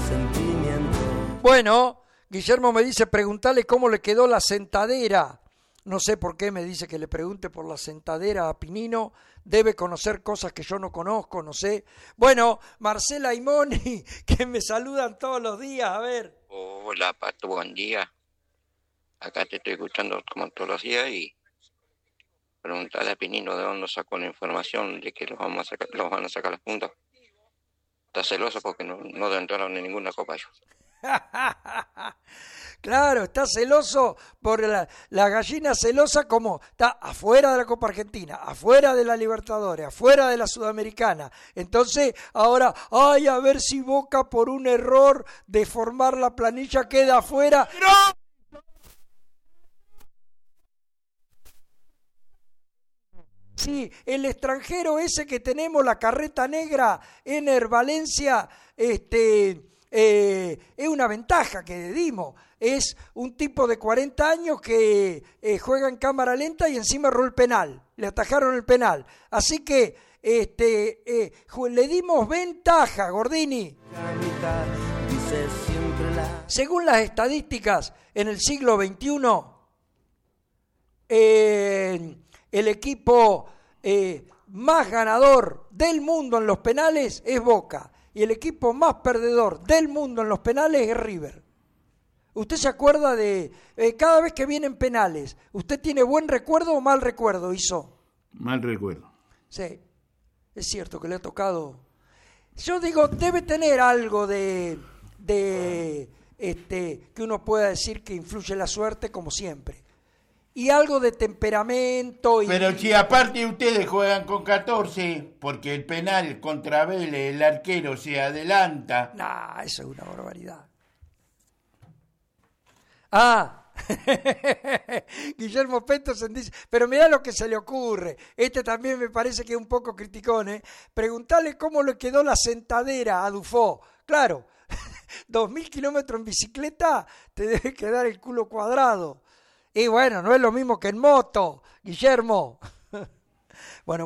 sentimiento. Bueno, Guillermo me dice, preguntale cómo le quedó la sentadera. No sé por qué me dice que le pregunte por la sentadera a Pinino. Debe conocer cosas que yo no conozco, no sé. Bueno, Marcela y Moni, que me saludan todos los días, a ver. Hola, Pato, buen día. Acá te estoy escuchando como todos los días y preguntarle a Pinino de dónde sacó la información de que los van a sacar los puntos. Está celoso porque no entraron en ninguna copa ellos. Claro, está celoso por la gallina celosa, como está afuera de la Copa Argentina, afuera de la Libertadores, afuera de la Sudamericana. Entonces, ahora, ay, a ver si Boca por un error de formar la planilla queda afuera. ¡No! Sí, el extranjero ese que tenemos, la carreta negra, Ener Valencia, es una ventaja que dimos. Es un tipo de 40 años que juega en cámara lenta y encima erró el penal. Le atajaron el penal. Así que le dimos ventaja, Gordini. Según las estadísticas, en el siglo XXI, el equipo más ganador del mundo en los penales es Boca. Y el equipo más perdedor del mundo en los penales es River. ¿Usted se acuerda de cada vez que vienen penales? ¿Usted tiene buen recuerdo o mal recuerdo, Iso? Mal recuerdo. Sí, es cierto que le ha tocado. Yo digo, debe tener algo de que uno pueda decir que influye la suerte, como siempre. Y algo de temperamento. Pero si aparte ustedes juegan con 14, porque el penal contra Vélez, el arquero se adelanta. Nah, eso es una barbaridad. Ah, Guillermo Pentosen dice, pero mirá lo que se le ocurre. Este también me parece que es un poco criticón, ¿eh? Preguntale cómo le quedó la sentadera a Dufó. Claro, 2000 kilómetros en bicicleta te debe quedar el culo cuadrado. Y bueno, no es lo mismo que en moto, Guillermo. Bueno.